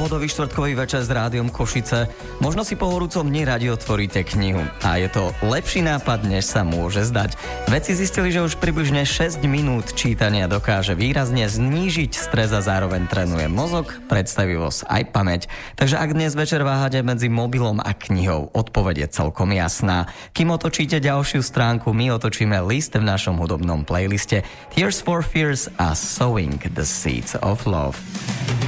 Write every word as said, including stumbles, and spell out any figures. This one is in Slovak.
pohodový štvrtkový večer s Rádiom Košice. Možno si po horúcom dni radi otvoríte knihu. A je to lepší nápad, než sa môže zdať. Vedci zistili, že už približne šesť minút čítania dokáže výrazne znížiť stres a zároveň trénuje mozog, predstavivosť aj pamäť. Takže ak dnes večer váhate medzi mobilom a knihou, odpoveď je celkom jasná. Kým otočíte ďalšiu stránku, my otočíme list v našom hudobnom playliste Tears for Fears a Sowing the Seeds of Love.